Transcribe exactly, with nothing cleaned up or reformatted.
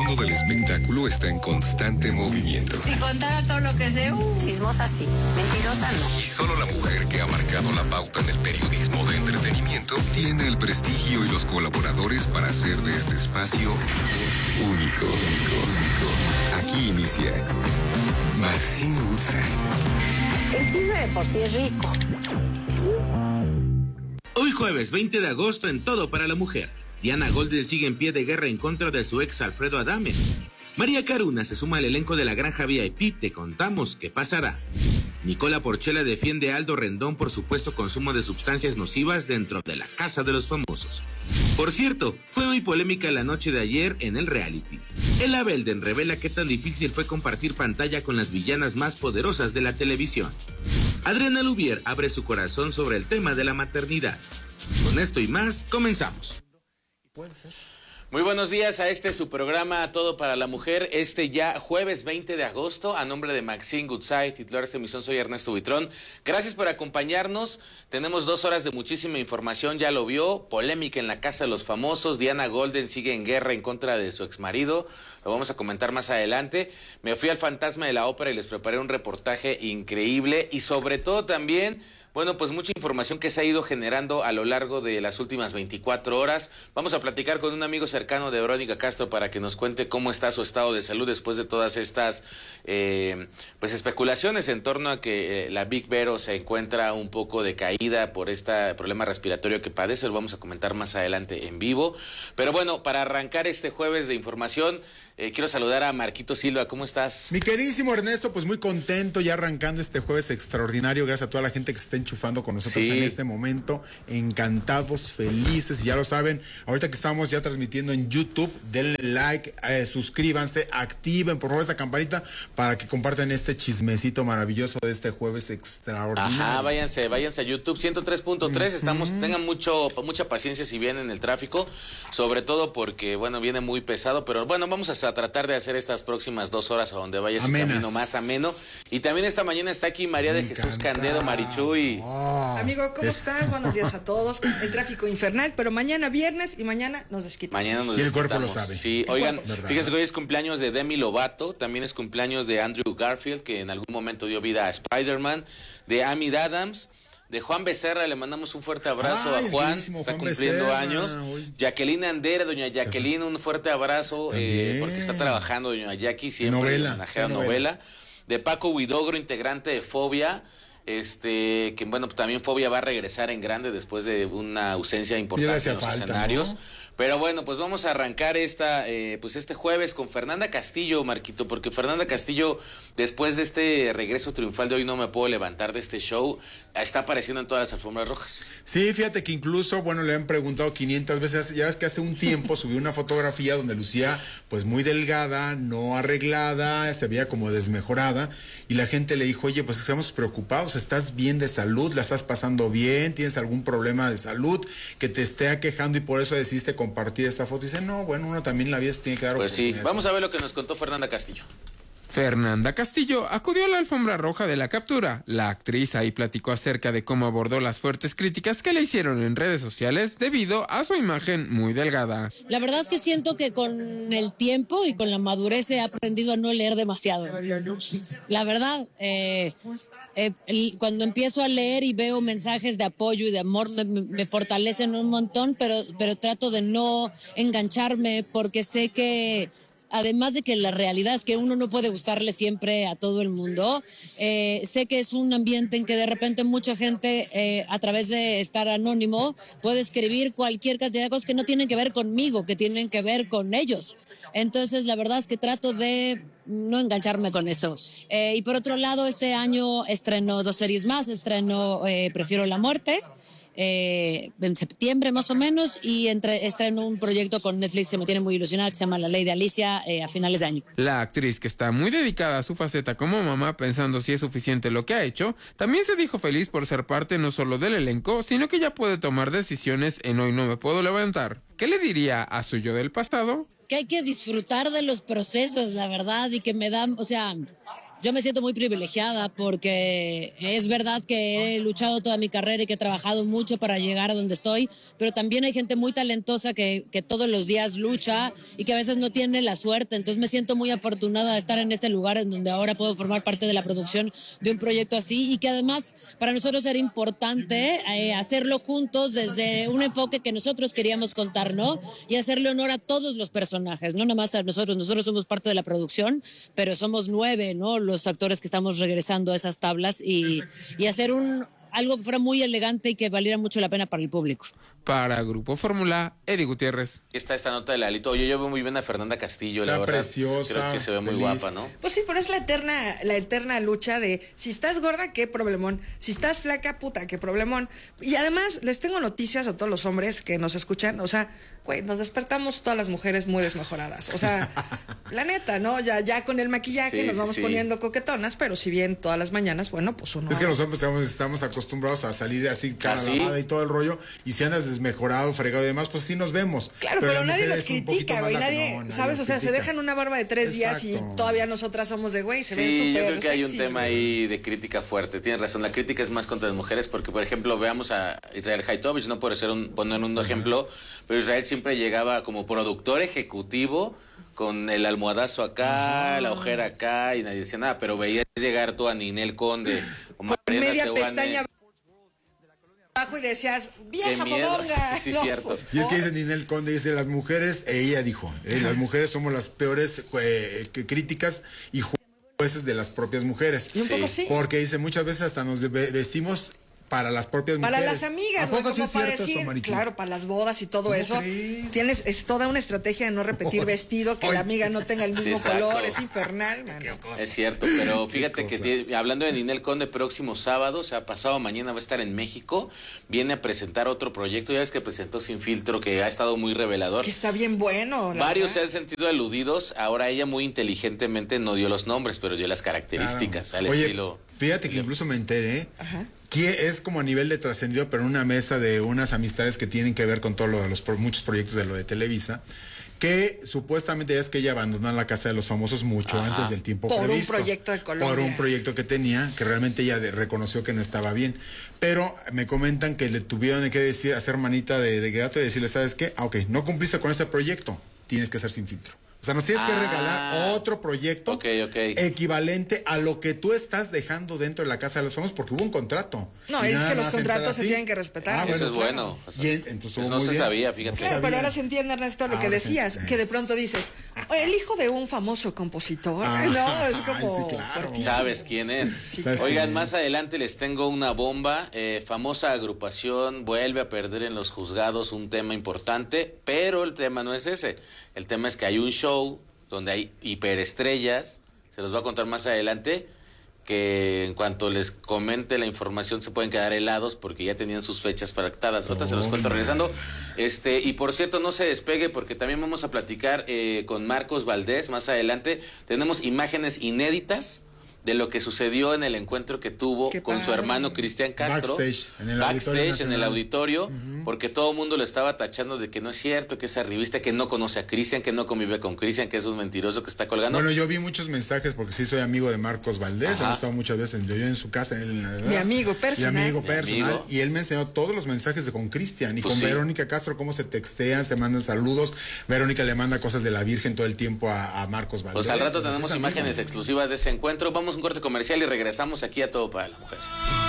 mundo del espectáculo está en constante movimiento. Si contara todo lo que sé, uh. Chismosa sí, mentirosa no. Y solo la mujer que ha marcado la pauta en el periodismo de entretenimiento tiene el prestigio y los colaboradores para hacer de este espacio único. Aquí inicia Maxine Goodside. El chisme de por sí es rico. Hoy jueves veinte de agosto en Todo para la Mujer. Diana Golden sigue en pie de guerra en contra de su ex Alfredo Adame. María Caruna se suma al elenco de La Granja V I P. Te contamos qué pasará. Nicola Porchela defiende a Aldo Rendón por supuesto consumo de sustancias nocivas dentro de la Casa de los Famosos. Por cierto, fue muy polémica la noche de ayer en el reality. Ella Belden revela qué tan difícil fue compartir pantalla con las villanas más poderosas de la televisión. Adriana Lubier abre su corazón sobre el tema de la maternidad. Con esto y más, comenzamos. Muy buenos días a este su programa Todo para la Mujer, este ya jueves veinte de agosto, a nombre de Maxine Goodside, titular de esta emisión, soy Ernesto Buitrón. Gracias por acompañarnos, tenemos dos horas de muchísima información, ya lo vio, polémica en la Casa de los Famosos, Diana Golden sigue en guerra en contra de su exmarido, lo vamos a comentar más adelante. Me fui al Fantasma de la Ópera y les preparé un reportaje increíble y sobre todo también... Bueno, pues mucha información que se ha ido generando a lo largo de las últimas veinticuatro horas. Vamos a platicar con un amigo cercano de Verónica Castro para que nos cuente cómo está su estado de salud después de todas estas eh, pues especulaciones en torno a que eh, la Big Vero se encuentra un poco decaída por este problema respiratorio que padece. Lo vamos a comentar más adelante en vivo. Pero bueno, para arrancar este jueves de información, eh, quiero saludar a Marquito Silva. ¿Cómo estás? Mi queridísimo Ernesto, pues muy contento ya arrancando este jueves extraordinario. Gracias a toda la gente que se está enchufando con nosotros sí. En este momento, encantados, felices, y ya lo saben, ahorita que estamos ya transmitiendo en YouTube, denle like, eh, suscríbanse, activen por favor esa campanita para que compartan este chismecito maravilloso de este jueves extraordinario. Ajá, váyanse, váyanse a YouTube ciento tres punto tres, uh-huh. Estamos, tengan mucho, mucha paciencia si vienen en el tráfico, sobre todo porque, bueno, viene muy pesado, pero bueno, vamos a, a tratar de hacer estas próximas dos horas a donde vaya su camino más ameno, y también esta mañana está aquí María de Jesús Candedo, Marichuy. Oh, Amigo, ¿cómo eso. estás? Buenos días a todos. El tráfico infernal, pero mañana viernes y mañana nos desquitamos. Mañana nos y desquitamos. El cuerpo lo sabe. Sí, el oigan, cuerpo. Fíjense que hoy es cumpleaños de Demi Lovato, también es cumpleaños de Andrew Garfield, que en algún momento dio vida a Spider-Man, de Amy Adams, de Juan Becerra, le mandamos un fuerte abrazo Ay, a Juan, está Juan cumpliendo Becerra, años. Uy. Jacqueline Andere, doña Jacqueline, un fuerte abrazo, eh, porque está trabajando doña Jackie, siempre novela, homenajea novela. novela. De Paco Huidogro, integrante de Fobia, este que bueno, también Fobia va a regresar en grande después de una ausencia importante en los falta, escenarios, ¿no? Pero bueno, pues vamos a arrancar esta eh, pues este jueves con Fernanda Castillo, Marquito, porque Fernanda Castillo, después de este regreso triunfal de Hoy No Me Puedo Levantar de este show, está apareciendo en todas las alfombras rojas. Sí, fíjate que incluso, bueno, le han preguntado quinientas veces, ya ves que hace un tiempo subió una fotografía donde lucía pues muy delgada, no arreglada, se veía como desmejorada, y la gente le dijo, oye, pues estamos preocupados, ¿estás bien de salud? ¿La estás pasando bien? ¿Tienes algún problema de salud que te esté aquejando y por eso decidiste compartir esta foto? Y dice, no, bueno, uno también la vida se tiene que dar Pues sí, vamos a ver lo que nos contó Fernanda Castillo. Fernanda Castillo acudió a la alfombra roja de la captura. La actriz ahí platicó acerca de cómo abordó las fuertes críticas que le hicieron en redes sociales debido a su imagen muy delgada. La verdad es que siento que con el tiempo y con la madurez he aprendido a no leer demasiado. La verdad, eh, eh, el, cuando empiezo a leer y veo mensajes de apoyo y de amor, me, me fortalecen un montón, pero, pero trato de no engancharme porque sé que... Además de que la realidad es que uno no puede gustarle siempre a todo el mundo, eh, sé que es un ambiente en que de repente mucha gente eh, a través de estar anónimo puede escribir cualquier cantidad de cosas que no tienen que ver conmigo, que tienen que ver con ellos. Entonces la verdad es que trato de no engancharme con eso. Eh, y por otro lado, este año estreno dos series más, estreno eh, Prefiero la Muerte, Eh, en septiembre más o menos, y entre, estreno un proyecto con Netflix que me tiene muy ilusionada que se llama La Ley de Alicia eh, a finales de año. La actriz, que está muy dedicada a su faceta como mamá, pensando si es suficiente lo que ha hecho, también se dijo feliz por ser parte no solo del elenco, sino que ya puede tomar decisiones en Hoy No Me Puedo Levantar. ¿Qué le diría a su yo del pasado? Que hay que disfrutar de los procesos, la verdad, y que me dan, o sea, Yo me siento muy privilegiada porque es verdad que he luchado toda mi carrera y que he trabajado mucho para llegar a donde estoy, pero también hay gente muy talentosa que, que todos los días lucha y que a veces no tiene la suerte. Entonces me siento muy afortunada de estar en este lugar en donde ahora puedo formar parte de la producción de un proyecto así y que además para nosotros era importante eh, hacerlo juntos desde un enfoque que nosotros queríamos contar, ¿no? Y hacerle honor a todos los personajes, no nada más a nosotros. Nosotros somos parte de la producción, pero somos nueve, ¿no? Los actores que estamos regresando a esas tablas y, y hacer un algo que fuera muy elegante y que valiera mucho la pena para el público. Para Grupo Fórmula, Eddie Gutiérrez. Está esta nota de Lalito. Oye, yo veo muy bien a Fernanda Castillo, está la verdad. Preciosa. Creo que se ve muy feliz. guapa, ¿no? Pues sí, pero es la eterna, la eterna lucha de si estás gorda, qué problemón. Si estás flaca, puta, qué problemón. Y además, les tengo noticias a todos los hombres que nos escuchan. O sea, güey, nos despertamos todas las mujeres muy desmejoradas. O sea, la neta, ¿no? Ya, ya con el maquillaje Sí, nos sí, vamos sí. poniendo coquetonas, pero si bien todas las mañanas, bueno, pues uno. Es que los hombres estamos, estamos acostumbrados a salir así, cara ¿Ah, sí? lavada y todo el rollo. Y si andas desmejorado, fregado y demás, pues sí nos vemos. Claro, pero, las nadie mujeres los un poquito critica, más güey. la- Nadie, no, nadie ¿sabes? los O sea, se critica. dejan una barba de tres días Exacto. y todavía nosotras somos de, güey, se ven Sí, súper yo creo que hay un sexys, tema güey. ahí de crítica fuerte. Tienes razón, la crítica es más contra las mujeres porque, por ejemplo, veamos a Israel Haitovich, no por ser un, poner un ejemplo, pero Israel siempre llegaba como productor ejecutivo con el almohadazo acá, la ojera acá y nadie decía nada, pero veías llegar tú a Ninel Conde o Con Mariana media Seoane. pestaña abajo y decías, vieja Qué miedo. fodonga. Sí, No, cierto. pues, Y es que por- dice Ninel Conde, dice, las mujeres, ella dijo, eh, las mujeres somos las peores eh, que- críticas y jueces de las propias mujeres. Y un poco Sí. sí. Porque dice, muchas veces hasta nos ve- vestimos para las propias Para mujeres. las amigas, ¿A güey, poco sí como es para cierto decir, esto, Marichu? claro, para las bodas y todo ¿Cómo eso. crees? Tienes, es toda una estrategia de no repetir vestido, que Ay. la amiga no tenga el Sí, mismo exacto. color, es infernal, mano. Es cierto, pero fíjate que cosa. tiene- hablando de Ninel Conde, próximo sábado, o sea, pasado mañana va a estar en México, viene a presentar otro proyecto, ya ves que presentó Sin Filtro, que ha estado muy revelador. Que está bien bueno. la Varios se verdad. han sentido aludidos, ahora ella muy inteligentemente no dio los nombres, pero dio las características, Claro. al Oye, estilo... fíjate que incluso me enteré Ajá. que es como a nivel de trascendido, pero en una mesa de unas amistades que tienen que ver con todo lo de los pro- muchos proyectos de lo de Televisa, que supuestamente ya es que ella abandonó la Casa de los Famosos mucho Ajá. antes del tiempo Por un previsto. proyecto de Colombia. Por un proyecto que tenía, que realmente ella de- reconoció que no estaba bien. Pero me comentan que le tuvieron que decir, hacer manita de, de gato y decirle, ¿sabes qué? Ah, ok, no cumpliste con este proyecto, tienes que ser Sin Filtro. O sea, nos tienes que Ah. regalar otro proyecto Ok, ok. equivalente a lo que tú estás dejando dentro de la Casa de los Famosos, porque hubo un contrato. No, Y es nada que los más contratos entrar se así. tienen que respetar. Eso es claro. bueno. o sea, Y en- entonces pues estuvo no muy se bien. sabía, fíjate. Claro, sabía. pero ahora se entiende, Ernesto, lo Ahora que se decías, entiende. que de pronto dices, "Oye, el hijo de un famoso compositor". Ah, Ay, no, es ay, como sí, claro. fuertísimo. ¿Sabes quién es? ¿Sabes Oigan, quién más es? adelante les tengo una bomba. Eh, famosa agrupación vuelve a perder en los juzgados un tema importante, pero el tema no es ese. El tema es que hay un show donde hay hiperestrellas, se los voy a contar más adelante, que en cuanto les comente la información se pueden quedar helados porque ya tenían sus fechas pactadas. Ahorita se los cuento regresando. Este, y por cierto, no se despegue porque también vamos a platicar eh, con Marcos Valdés más adelante. Tenemos imágenes inéditas de lo que sucedió en el encuentro que tuvo Qué con su padre. hermano Cristian Castro. Backstage, en el Backstage, Auditorio en el Nacional. auditorio, porque todo el mundo lo estaba tachando de que no es cierto, que es arribista, que no conoce a Cristian, que no convive con Cristian, que es un mentiroso que está colgando. Bueno, yo vi muchos mensajes porque sí soy amigo de Marcos Valdés, Ajá. hemos estado muchas veces, yo en su casa, en la Mi amigo personal. Mi amigo Mi personal, amigo. y él me enseñó todos los mensajes de con Cristian y Pues con sí. Verónica Castro, cómo se textean, se mandan saludos, Verónica le manda cosas de la Virgen todo el tiempo a, a Marcos Valdés. Pues al rato Entonces, tenemos es amigo. imágenes exclusivas de ese encuentro. Vamos a un corte comercial y regresamos aquí a Todo para la Mujer.